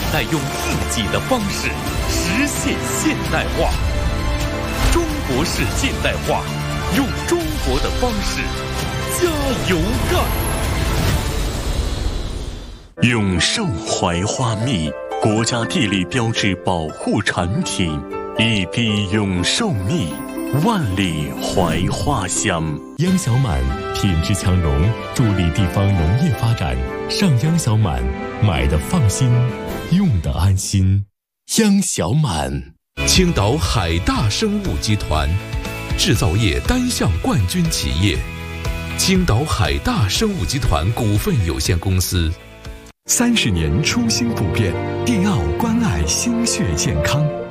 代用自己的方式实现现代化。中国式现代化，用中国的方式加油干！ 永寿槐花蜜，国家地理标志保护产品，一滴永寿蜜，万里槐花香。 央小满品质强农，助力地方农业发展。上央小满，买的放心，用的安心。央小满。 青岛海大生物集团，制造业单项冠军企业。青岛海大生物集团股份有限公司。 30年初心不变，迪奥关爱心血健康。